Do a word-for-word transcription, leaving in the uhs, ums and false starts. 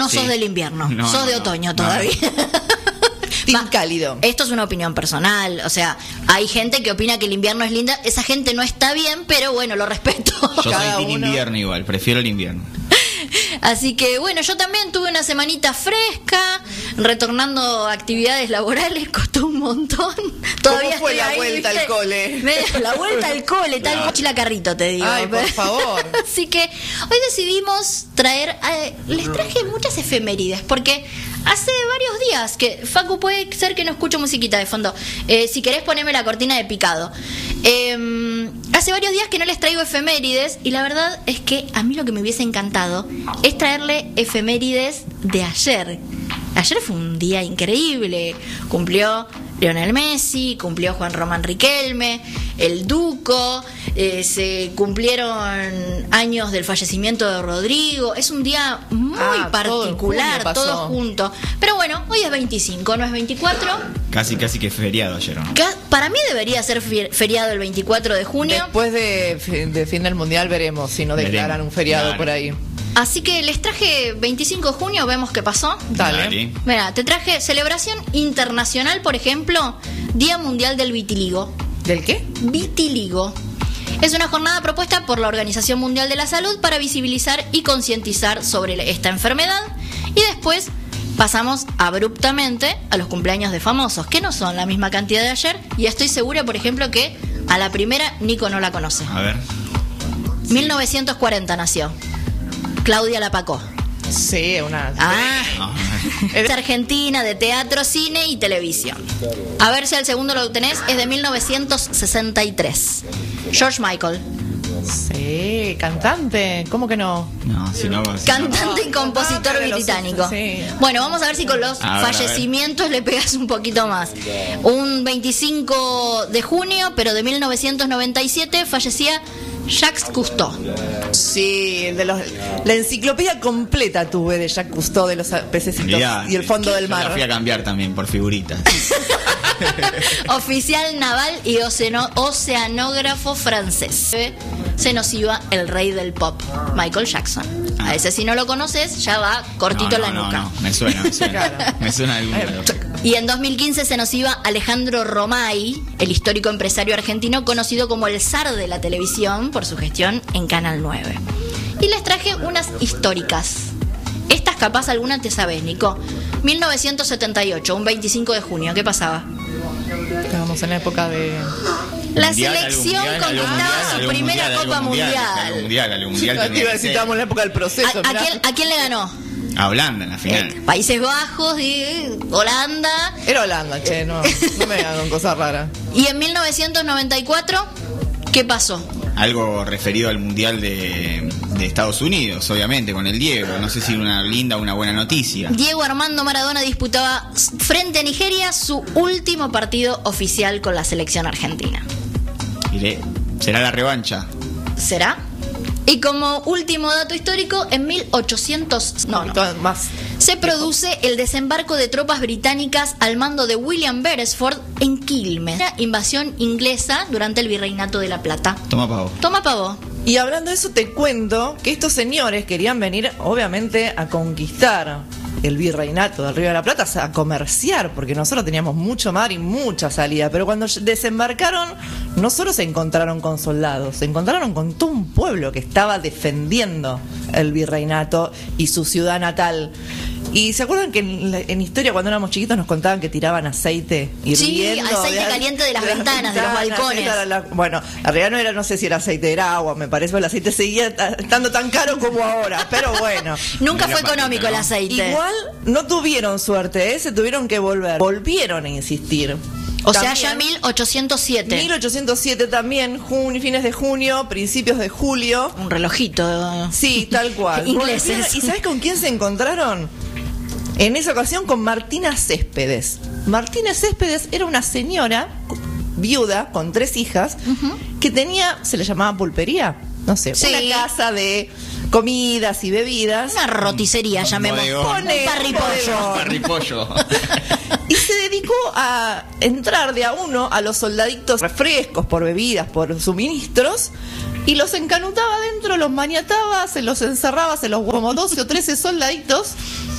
No Sí. sos del invierno, No, sos no, de no, otoño no. todavía. Team Va, cálido. Esto es una opinión personal, o sea, hay gente que opina que el invierno es linda, esa gente no está bien, pero bueno, lo respeto. Yo Cada soy team uno. invierno igual, prefiero el invierno. Así que bueno, yo también tuve una semanita fresca, retornando a actividades laborales, costó un montón. Todavía fue estoy la ahí, vuelta ¿viste? al cole? Me- La vuelta al cole, tal Claro. mochila carrito, te digo. Ay, por favor. Así que hoy decidimos traer, eh, les traje muchas efemérides, porque hace varios días que, Facu, puede ser que no escucho musiquita de fondo. Eh, si querés poneme la cortina de picado. Eh, hace varios días que no les traigo efemérides y la verdad es que a mí lo que me hubiese encantado es traerle efemérides de ayer. Ayer fue un día increíble. Cumplió Lionel Messi, cumplió Juan Román Riquelme, el Duco, eh, se cumplieron años del fallecimiento de Rodrigo. Es un día muy Ah, todo en particular, junio pasó. todo junto. Pero bueno, hoy es veinticinco, no es veinticuatro. Casi, casi que feriado ayer, ¿no? Ca- Para mí debería ser fier- feriado el veinticuatro de junio. Después de, fi- de fin del mundial veremos si no declaran Veremos. un feriado Claro. por ahí. Así que les traje veinticinco de junio, vemos qué pasó. Dale. Mira, te traje celebración internacional, por ejemplo, Día Mundial del Vitiligo. ¿Del qué? Vitiligo. Es una jornada propuesta por la Organización Mundial de la Salud para visibilizar y concientizar sobre esta enfermedad. Y después pasamos abruptamente a los cumpleaños de famosos, que no son la misma cantidad de ayer. Y estoy segura, por ejemplo, que a la primera Nico no la conoce. A ver. mil novecientos cuarenta nació Claudia Lapacó. Sí, una. Ah, No. es argentina de teatro, cine y televisión. A ver si al segundo lo tenés, es de mil novecientos sesenta y tres. George Michael, Sí, cantante. ¿Cómo que no? No, si no. si cantante no. y compositor Cantante de los- británico. sí. Bueno, vamos a ver si con los A ver, a ver. fallecimientos le pegas un poquito más. Un veinticinco de junio, pero de mil novecientos noventa y siete, fallecía Jacques Cousteau. Sí, el de los, la enciclopedia completa tuve de Jacques Cousteau de los pececitos Mirá, y el fondo yo del la mar. fui a cambiar también por figuritas. Oficial naval y oceano- oceanógrafo francés. Se nos iba el rey del pop, Michael Jackson. A ese si no lo conoces, ya va cortito no, en la no, nuca. No, no, me suena, me suena. Claro. Me suena algún Eh, lado. Y en dos mil quince se nos iba Alejandro Romay, el histórico empresario argentino conocido como el zar de la televisión por su gestión en Canal nueve. Y les traje unas históricas. Estas capaz alguna te sabes, Nico. mil novecientos setenta y ocho, un veinticinco de junio, ¿qué pasaba? Estábamos en la época de. La Mundial, selección algo mundial, conquistaba algo su mundial, primera algo Copa mundial, Mundial. algo mundial, algo mundial Yo te tenía iba a que decir, ser. estábamos en la época del proceso. ¿A, a mirá. quién, a quién le ganó? A Holanda en la final. Eh, Países Bajos y Holanda. Era Holanda, che, no, no me hagan cosas raras. Y en mil novecientos noventa y cuatro, ¿qué pasó? Algo referido al mundial de, de Estados Unidos, obviamente, con el Diego. No sé si una linda o una buena noticia. Diego Armando Maradona disputaba frente a Nigeria su último partido oficial con la selección argentina. Y le- será la revancha. ¿Será? Y como último dato histórico, en mil ochocientos no, no, Todo Más. se produce el desembarco de tropas británicas al mando de William Beresford en Quilmes. Una invasión inglesa durante el Virreinato de la Plata. Toma pavo. Toma pavo. Y hablando de eso, te cuento que estos señores querían venir, obviamente, a conquistar el virreinato del Río de la Plata, o sea, a comerciar, porque nosotros teníamos mucho mar y mucha salida. Pero cuando desembarcaron, no solo se encontraron con soldados, se encontraron con todo un pueblo que estaba defendiendo el virreinato y su ciudad natal. Y se acuerdan que en, la- en historia, cuando éramos chiquitos, nos contaban que tiraban aceite hirviendo. aceite de- caliente de las ventanas, de los ventanas, balcones. era la- bueno, en realidad no era, no sé si era aceite, era agua, me parece, pero el aceite seguía ta- estando tan caro como ahora, pero bueno. Nunca Mira, fue económico patita, el ¿no? aceite. Igual no tuvieron suerte, ¿eh? Se tuvieron que volver. Volvieron a insistir. O sea, También, ya mil ochocientos siete. mil ochocientos siete también, junio, fines de junio, principios de julio. Un relojito. Sí, tal cual. Ingleses. Volvieron. ¿Y sabes con quién se encontraron? En esa ocasión con Martina Céspedes. Martina Céspedes era una señora viuda con tres hijas que tenía, se le llamaba pulpería, no sé, Sí. una casa de comidas y bebidas. Una roticería, llamemos. bodegón. Pone- Un parripollo. Parripollo. Y se dedicó a entrar de a uno a los soldaditos refrescos por bebidas, por suministros, y los encanutaba adentro, los maniataba, se los encerraba, se los como doce o trece soldaditos